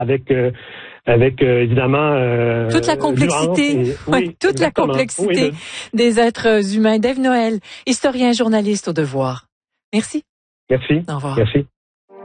avec évidemment toute la complexité, toute la complexité des êtres humains. Dave Noël, historien, journaliste au Devoir. Merci. Merci. Au revoir. Merci.